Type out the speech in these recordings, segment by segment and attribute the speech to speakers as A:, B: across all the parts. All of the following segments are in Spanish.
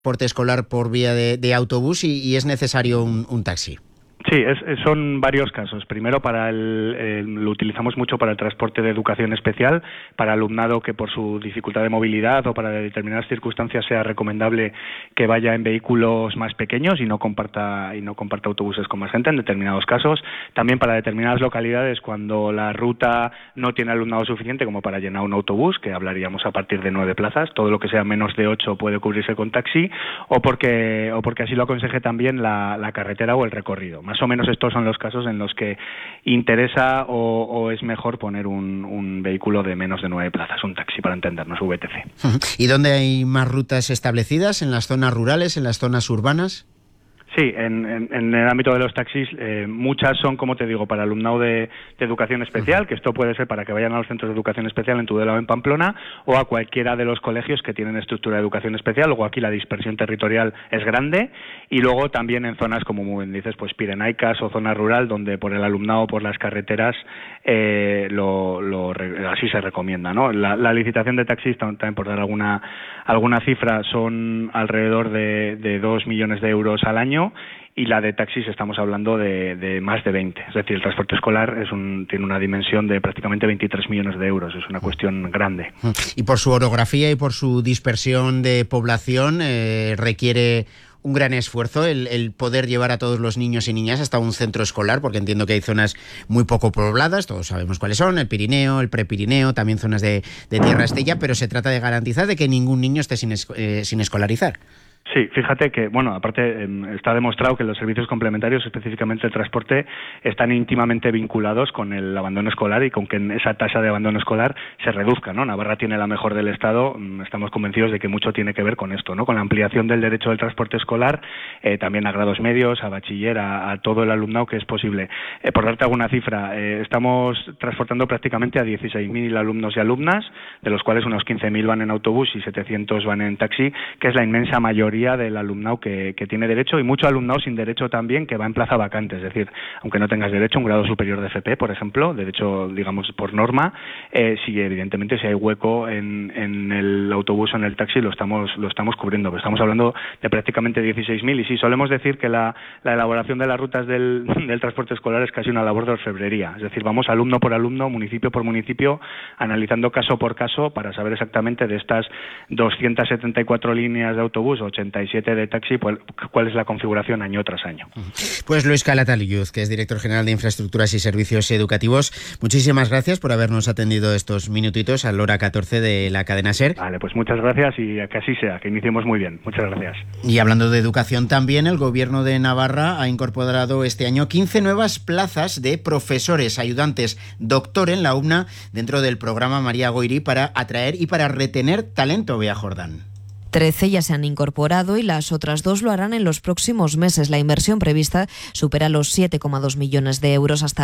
A: transporte escolar por vía de autobús y es necesario un taxi.
B: Sí, son varios casos. Primero, lo utilizamos mucho para el transporte de educación especial, para alumnado que por su dificultad de movilidad o para determinadas circunstancias sea recomendable que vaya en vehículos más pequeños y no comparta autobuses con más gente en determinados casos. También para determinadas localidades, cuando la ruta no tiene alumnado suficiente como para llenar un autobús, que hablaríamos a partir de 9 plazas, todo lo que sea menos de 8 puede cubrirse con taxi, o porque así lo aconseje también la carretera o el recorrido. Más o menos estos son los casos en los que interesa o es mejor poner un vehículo de menos de 9 plazas, un taxi para entendernos, VTC.
A: ¿Y dónde hay más rutas establecidas? ¿En las zonas rurales, en las zonas urbanas?
B: Sí, en el ámbito de los taxis, muchas son, como te digo, para alumnado de educación especial, que esto puede ser para que vayan a los centros de educación especial en Tudela o en Pamplona, o a cualquiera de los colegios que tienen estructura de educación especial. Luego aquí la dispersión territorial es grande, y luego también en zonas, como muy bien dices, pues pirenaicas o zona rural, donde por el alumnado, por las carreteras, así se recomienda, ¿no? La licitación de taxis, también por dar alguna cifra, son alrededor de 2 millones de euros al año, y la de taxis estamos hablando de más de 20. Es decir, el transporte escolar tiene una dimensión de prácticamente 23 millones de euros. Es una cuestión grande.
A: Y por su orografía y por su dispersión de población requiere un gran esfuerzo el poder llevar a todos los niños y niñas hasta un centro escolar, porque entiendo que hay zonas muy poco pobladas, todos sabemos cuáles son, el Pirineo, el Prepirineo, también zonas de Tierra Estella, pero se trata de garantizar de que ningún niño esté sin escolarizar.
B: Sí, fíjate que, aparte está demostrado que los servicios complementarios, específicamente el transporte, están íntimamente vinculados con el abandono escolar y con que esa tasa de abandono escolar se reduzca, ¿no? Navarra tiene la mejor del Estado, estamos convencidos de que mucho tiene que ver con esto, ¿no? Con la ampliación del derecho del transporte escolar, también a grados medios, a bachiller, a todo el alumnado que es posible. Por darte alguna cifra, estamos transportando prácticamente a 16.000 alumnos y alumnas, de los cuales unos 15.000 van en autobús y 700 van en taxi, que es la inmensa mayoría del alumnado que tiene derecho, y mucho alumnado sin derecho también que va en plaza vacante, es decir, aunque no tengas derecho, un grado superior de FP, por ejemplo, derecho, digamos, por norma, si evidentemente si hay hueco en el autobús o en el taxi lo estamos cubriendo, pero estamos hablando de prácticamente 16.000, y sí, solemos decir que la elaboración de las rutas del transporte escolar es casi una labor de orfebrería, es decir, vamos alumno por alumno, municipio por municipio, analizando caso por caso para saber exactamente de estas 274 líneas de autobús, 87 de taxi, pues, cuál es la configuración año tras año.
A: Pues Luis Calatayud, que es director general de Infraestructuras y Servicios Educativos, muchísimas gracias por habernos atendido estos minutitos a la hora 14 de la cadena SER.
B: Vale, pues muchas gracias y que así sea, que iniciemos muy bien. Muchas gracias.
A: Y hablando de educación también, el Gobierno de Navarra ha incorporado este año 15 nuevas plazas de profesores, ayudantes, doctor en la UNA dentro del programa María Goiri para atraer y para retener talento, Bea Jordán.
C: 13 ya se han incorporado y las otras 2 lo harán en los próximos meses. La inversión prevista supera los 7,2 millones de euros hasta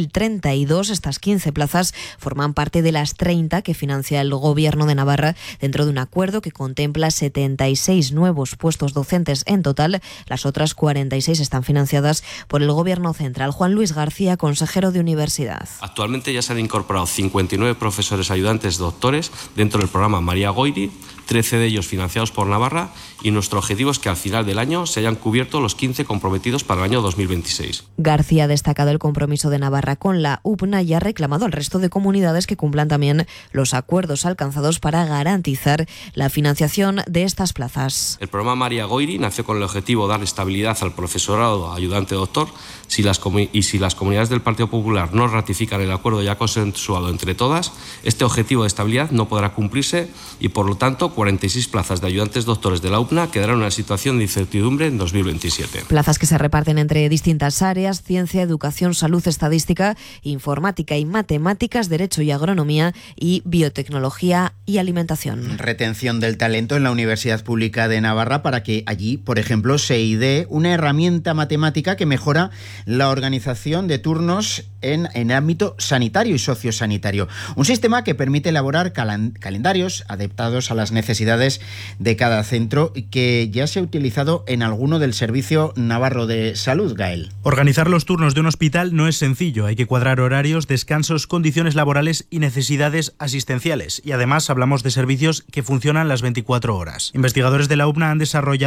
C: 2032. Estas 15 plazas forman parte de las 30 que financia el Gobierno de Navarra dentro de un acuerdo que contempla 76 nuevos puestos docentes en total. Las otras 46 están financiadas por el Gobierno central. Juan Luis García, consejero de Universidad.
D: Actualmente ya se han incorporado 59 profesores ayudantes doctores dentro del programa María Goiri, 13 de ellos financiados por Navarra, y nuestro objetivo es que al final del año se hayan cubierto los 15 comprometidos para el año 2026.
C: García ha destacado el compromiso de Navarra con la UPNA y ha reclamado al resto de comunidades que cumplan también los acuerdos alcanzados para garantizar la financiación de estas plazas.
D: El programa María Goiri nació con el objetivo de dar estabilidad al profesorado ayudante doctor. Si las comunidades del Partido Popular no ratifican el acuerdo ya consensuado entre todas, este objetivo de estabilidad no podrá cumplirse y, por lo tanto, 46 plazas de ayudantes doctores de la UPNA quedarán en una situación de incertidumbre en 2027.
C: Plazas que se reparten entre distintas áreas: ciencia, educación, salud, estadística, informática y matemáticas, derecho y agronomía, y biotecnología y alimentación.
A: Retención del talento en la Universidad Pública de Navarra para que allí, por ejemplo, se idee una herramienta matemática que mejora la organización de turnos en ámbito sanitario y sociosanitario. Un sistema que permite elaborar calendarios adaptados a las necesidades necesidades de cada centro, que ya se ha utilizado en alguno del Servicio Navarro de Salud, Gael.
E: Organizar los turnos de un hospital no es sencillo. Hay que cuadrar horarios, descansos, condiciones laborales y necesidades asistenciales. Y además hablamos de servicios que funcionan las 24 horas. Investigadores de la UPNA han desarrollado